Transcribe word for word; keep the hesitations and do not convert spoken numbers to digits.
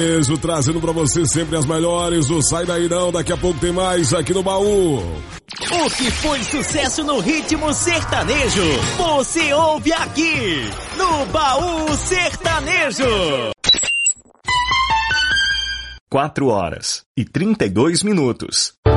Beijo, trazendo pra você sempre as melhores. Não sai daí não, daqui a pouco tem mais aqui no baú. O que foi sucesso no ritmo sertanejo, você ouve aqui no Baú Sertanejo. Quatro horas e trinta e dois minutos.